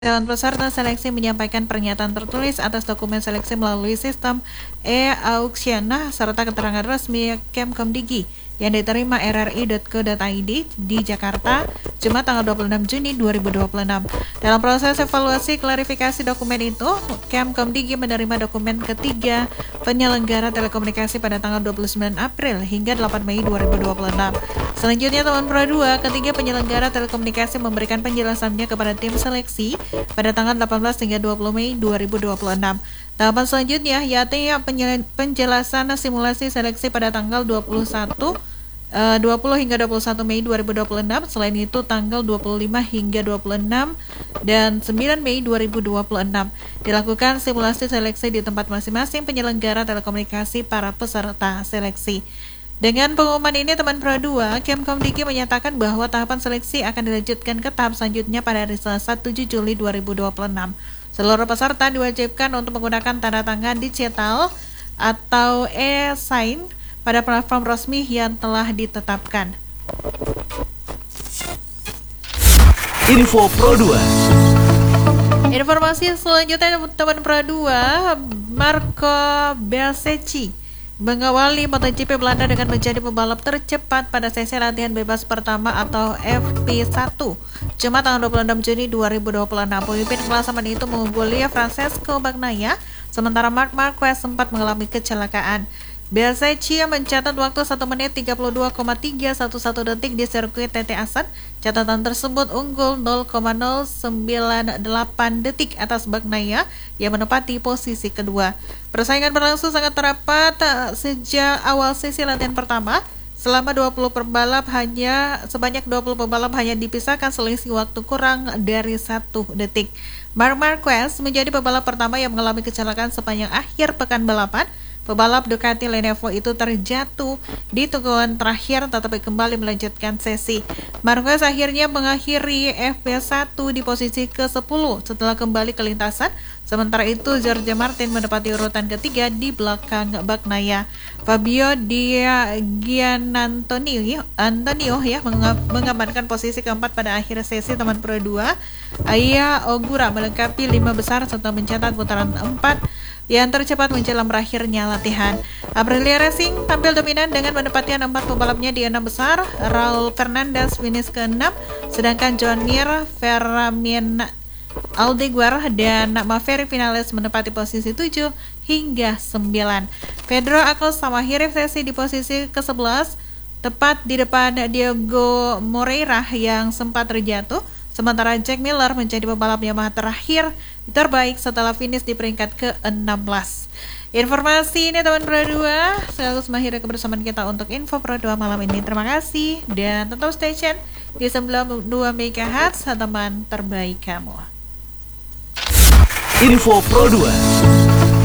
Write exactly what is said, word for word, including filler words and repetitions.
Calon peserta seleksi menyampaikan pernyataan tertulis atas dokumen seleksi melalui sistem e-auction serta keterangan resmi Kemkomdigi yang diterima r r i dot co dot i d di Jakarta, Jumat tanggal dua puluh enam Juni dua ribu dua puluh enam. Dalam proses evaluasi klarifikasi dokumen itu, Kemkomdigi menerima dokumen ketiga penyelenggara telekomunikasi pada tanggal dua puluh sembilan April hingga delapan Mei dua ribu dua puluh enam. Selanjutnya, teman Pro dua, ketiga penyelenggara telekomunikasi memberikan penjelasannya kepada tim seleksi pada tanggal delapan belas hingga dua puluh Mei dua ribu dua puluh enam. Tahapan selanjutnya yakni penjelasan simulasi seleksi pada tanggal dua puluh satu dua puluh hingga dua puluh satu Mei dua ribu dua puluh enam. Selain itu tanggal dua puluh lima hingga dua puluh enam dan sembilan Mei dua ribu dua puluh enam dilakukan simulasi seleksi di tempat masing-masing penyelenggara telekomunikasi para peserta seleksi. Dengan pengumuman ini, teman Pro dua, Kemkomdigi menyatakan bahwa tahapan seleksi akan dilanjutkan ke tahap selanjutnya pada hari Selasa tujuh Juli dua ribu dua puluh enam. Seluruh peserta diwajibkan untuk menggunakan tanda tangan digital atau e-sign pada platform resmi yang telah ditetapkan. Info Pro dua. Informasi selanjutnya, teman Pro dua, Marco Bezzecchi mengawali MotoGP Belanda dengan menjadi pembalap tercepat pada sesi latihan bebas pertama atau F P satu. Jumat tanggal dua puluh enam Juni dua ribu dua puluh enam. Pemimpin klasemen itu mengungguli Francesco Bagnaia, sementara Marc Marquez sempat mengalami kecelakaan. Bezzecchi mencatat waktu satu menit tiga puluh dua koma tiga satu satu detik di sirkuit T T Assen. Catatan tersebut unggul nol koma nol sembilan delapan detik atas Bagnaia yang menempati posisi kedua. Persaingan berlangsung sangat rapat sejak awal sesi latihan pertama. Selama dua puluh pembalap hanya sebanyak dua puluh pembalap hanya dipisahkan selisih waktu kurang dari satu detik. Marc Marquez menjadi pembalap pertama yang mengalami kecelakaan sepanjang akhir pekan balapan. Pebalap Ducati Lenevo itu terjatuh di tikungan terakhir tetapi kembali melanjutkan sesi. Marquez akhirnya mengakhiri F P satu di posisi ke sepuluh setelah kembali ke lintasan. Sementara itu Jorge Martin menempati urutan ketiga di belakang Bagnaia. Fabio Di Gianantonio Antonio ya mengamankan posisi keempat pada akhir sesi, teman Pro dua. Aya Ogura melengkapi lima besar serta mencatat putaran empat yang tercepat menjelang berakhirnya latihan. Aprilia Racing tampil dominan dengan menempati empat pembalapnya di enam besar. Raul Fernandez finish ke enam, sedangkan Joan Mir, Fermin Aldeguer dan Maverick Vinales menempati posisi tujuh hingga sembilan. Pedro Acosta mengakhiri sesi di posisi ke sebelas, tepat di depan Diego Moreira yang sempat terjatuh. Sementara Jack Miller menjadi pembalap Yamaha terakhir terbaik setelah finish di peringkat ke enam belas. Informasi ini, teman Pro dua, sekaligus mengakhiri kebersamaan kita untuk Info Pro dua malam ini. Terima kasih dan tetap stay tune di sembilan puluh dua megahertz, teman terbaik kamu. Info Pro dua.